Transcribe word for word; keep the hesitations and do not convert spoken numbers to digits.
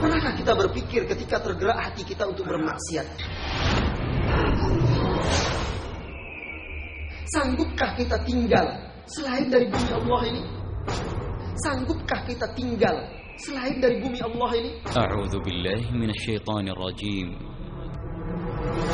Pernahkah kita berpikir ketika tergerak hati kita untuk bermaksiat? Sanggupkah kita tinggal selain dari bumi Allah ini? Sanggupkah kita tinggal selain dari bumi Allah ini? A'udzu billahi minasyaitonir rajim.